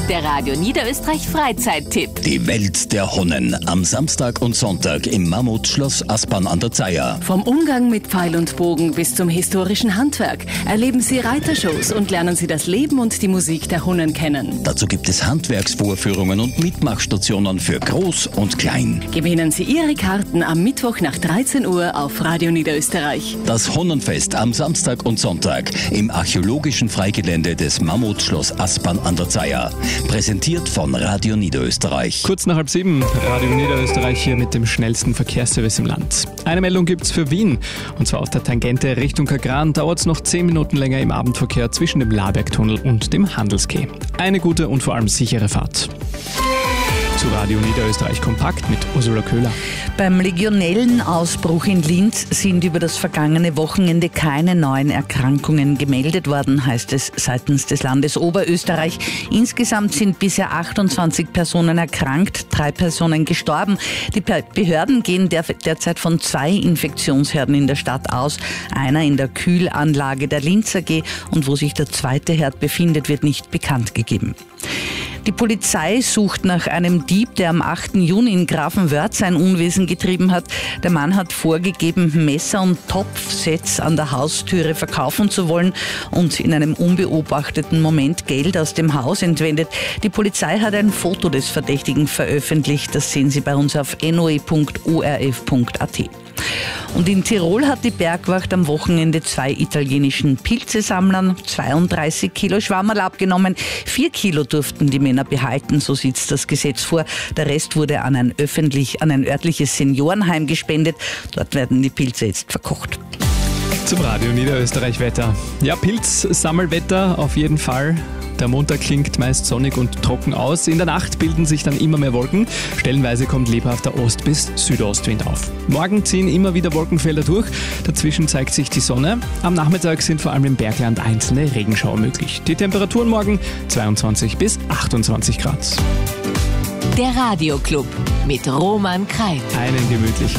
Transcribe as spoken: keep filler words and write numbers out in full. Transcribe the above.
Der Radio Niederösterreich Freizeittipp. Die Welt der Hunnen. Am Samstag und Sonntag im Mammutschloss Aspern an der Zeiher. Vom Umgang mit Pfeil und Bogen bis zum historischen Handwerk erleben Sie Reitershows und lernen Sie das Leben und die Musik der Hunnen kennen. Dazu gibt es Handwerksvorführungen und Mitmachstationen für Groß und Klein. Gewinnen Sie Ihre Karten am Mittwoch nach dreizehn Uhr auf Radio Niederösterreich. Das Hunnenfest am Samstag und Sonntag im archäologischen Freigelände des Mammutschloss Aspern an der Zeiher. Präsentiert von Radio Niederösterreich. Kurz nach halb sieben, Radio Niederösterreich hier mit dem schnellsten Verkehrsservice im Land. Eine Meldung gibt's für Wien. Und zwar auf der Tangente Richtung Kagran dauert es noch zehn Minuten länger im Abendverkehr zwischen dem Labergtunnel und dem Handelskeh. Eine gute und vor allem sichere Fahrt. Zu Radio Niederösterreich Kompakt mit Ursula Köhler. Beim Legionellenausbruch in Linz sind über das vergangene Wochenende keine neuen Erkrankungen gemeldet worden, heißt es seitens des Landes Oberösterreich. Insgesamt sind bisher achtundzwanzig Personen erkrankt, drei Personen gestorben. Die Behörden gehen der, derzeit von zwei Infektionsherden in der Stadt aus. Einer in der Kühlanlage der Linz A G und wo sich der zweite Herd befindet, wird nicht bekannt gegeben. Die Polizei sucht nach einem Dieb, der am achten Juni in Grafenwörth sein Unwesen getrieben hat. Der Mann hat vorgegeben, Messer und Topfsets an der Haustüre verkaufen zu wollen und in einem unbeobachteten Moment Geld aus dem Haus entwendet. Die Polizei hat ein Foto des Verdächtigen veröffentlicht. Das sehen Sie bei uns auf n o e punkt o r f punkt a t. Und in Tirol hat die Bergwacht am Wochenende zwei italienischen Pilzesammlern zweiunddreißig Kilo Schwammerl abgenommen. Vier Kilo durften die Männer behalten, so sieht das Gesetz vor. Der Rest wurde an ein, öffentlich, an ein örtliches Seniorenheim gespendet. Dort werden die Pilze jetzt verkocht. Zum Radio Niederösterreich Wetter. Ja, Pilzsammelwetter auf jeden Fall. Der Montag klingt meist sonnig und trocken aus. In der Nacht bilden sich dann immer mehr Wolken. Stellenweise kommt lebhafter Ost- bis Südostwind auf. Morgen ziehen immer wieder Wolkenfelder durch. Dazwischen zeigt sich die Sonne. Am Nachmittag sind vor allem im Bergland einzelne Regenschauer möglich. Die Temperaturen morgen zweiundzwanzig bis achtundzwanzig Grad. Der Radioclub mit Roman Kreil. Einen gemütlichen